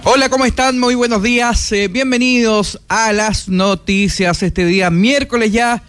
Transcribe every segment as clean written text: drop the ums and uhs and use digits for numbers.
Hola, ¿cómo están? Muy buenos días. Bienvenidos a las noticias este día, miércoles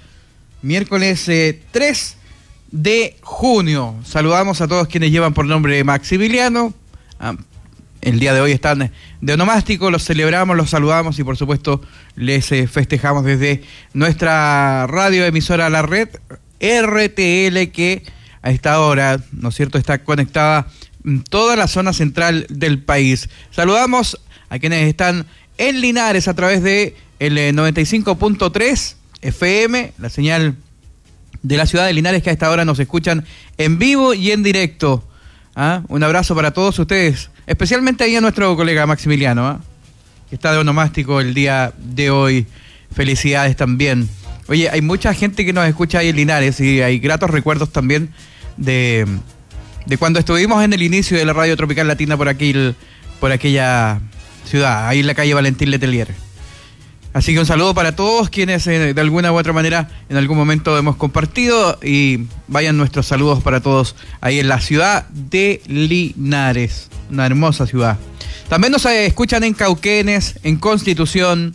3 de junio. Saludamos a todos quienes llevan por nombre Maximiliano. El día de hoy están de onomástico, los celebramos, los saludamos y por supuesto les festejamos desde nuestra radioemisora La Red RTL, que a esta hora, ¿no es cierto?, está conectada toda la zona central del país. Saludamos a quienes están en Linares a través de el 95.3 FM, la señal de la ciudad de Linares, que a esta hora nos escuchan en vivo y en directo. Un abrazo para todos ustedes, especialmente ahí a nuestro colega Maximiliano, que está de onomástico el día de hoy. Felicidades también. Oye, hay mucha gente que nos escucha ahí en Linares y hay gratos recuerdos también de cuando estuvimos en el inicio de la Radio Tropical Latina por aquella ciudad, ahí en la calle Valentín Letelier. Así que un saludo para todos quienes de alguna u otra manera en algún momento hemos compartido, y vayan nuestros saludos para todos ahí en la ciudad de Linares, una hermosa ciudad. También nos escuchan en Cauquenes, en Constitución,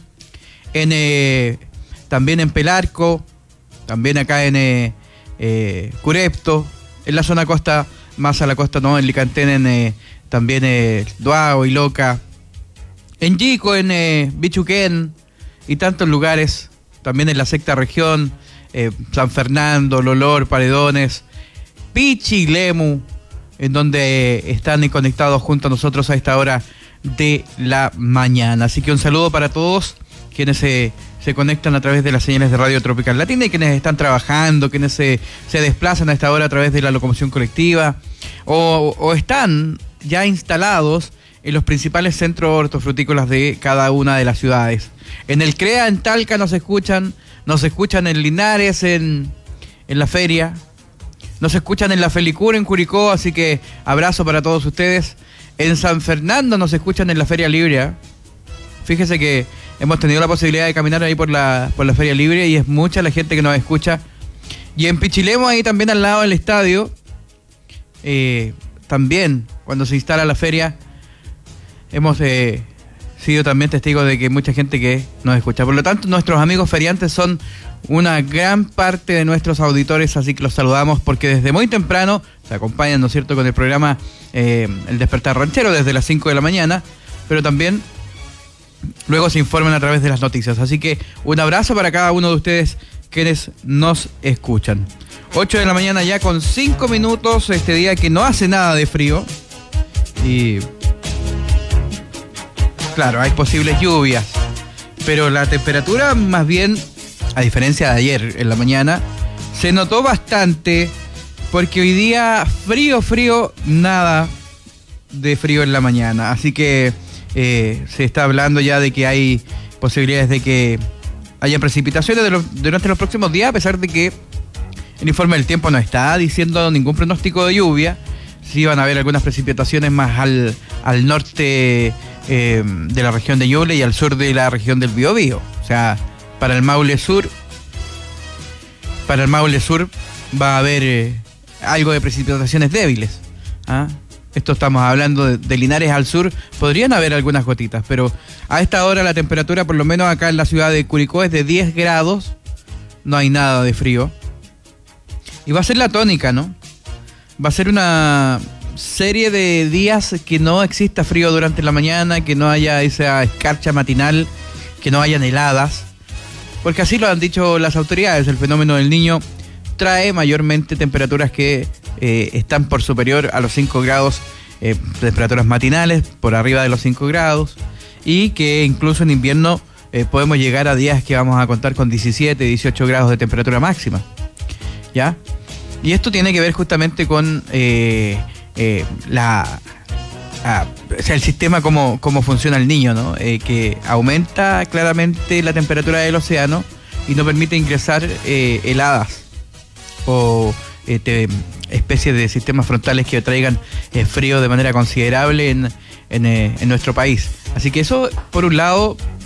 también en Pelarco, también acá en Curepto, en la zona costa, más a la costa, ¿no? En Licantén, también Duao y Loca, en Yico, en Bichuquén y tantos lugares, también en la sexta región, San Fernando, Lolor, Paredones, Pichilemu, en donde están conectados junto a nosotros a esta hora de la mañana. Así que un saludo para todos quienes se conectan a través de las señales de Radio Tropical Latina y quienes están trabajando, quienes se desplazan a esta hora a través de la locomoción colectiva o están ya instalados en los principales centros hortofrutícolas de cada una de las ciudades. En el CREA, en Talca, nos escuchan en Linares, en la feria, nos escuchan en la Felicur, en Curicó, así que abrazo para todos ustedes. En San Fernando nos escuchan en la Feria Libre. Fíjese que hemos tenido la posibilidad de caminar ahí por la Feria Libre y es mucha la gente que nos escucha. Y en Pichilemu, ahí también al lado del estadio, también cuando se instala la feria, hemos sido también testigos de que mucha gente que nos escucha. Por lo tanto, nuestros amigos feriantes son una gran parte de nuestros auditores, así que los saludamos porque desde muy temprano se acompañan, ¿no es cierto?, con el programa El Despertar Ranchero desde las 5 de la mañana, pero también luego se informan a través de las noticias. Así que un abrazo para cada uno de ustedes quienes nos escuchan. 8 de la mañana ya con 5 minutos, este día que no hace nada de frío. Y claro, hay posibles lluvias, pero la temperatura, más bien, a diferencia de ayer en la mañana, se notó bastante, porque hoy día frío, nada de frío en la mañana. Así que se está hablando ya de que hay posibilidades de que haya precipitaciones durante los próximos días, a pesar de que el informe del tiempo no está diciendo ningún pronóstico de lluvia. Sí van a haber algunas precipitaciones más al norte de la región de Ñuble y al sur de la región del Biobío. O sea, para el Maule Sur va a haber algo de precipitaciones débiles. Esto estamos hablando de Linares al sur, podrían haber algunas gotitas, pero a esta hora la temperatura, por lo menos acá en la ciudad de Curicó, es de 10 grados, no hay nada de frío. Y va a ser la tónica, ¿no? Va a ser una serie de días que no exista frío durante la mañana, que no haya esa escarcha matinal, que no hayan heladas, porque así lo han dicho las autoridades. El fenómeno del Niño trae mayormente temperaturas que están por superior a los 5 grados, temperaturas matinales por arriba de los 5 grados, y que incluso en invierno podemos llegar a días que vamos a contar con 17, 18 grados de temperatura máxima, ¿ya? Y esto tiene que ver justamente con el sistema, cómo funciona el Niño, ¿no? Que aumenta claramente la temperatura del océano y no permite ingresar heladas o especies de sistemas frontales que traigan frío de manera considerable en nuestro país. Así que eso, por un lado,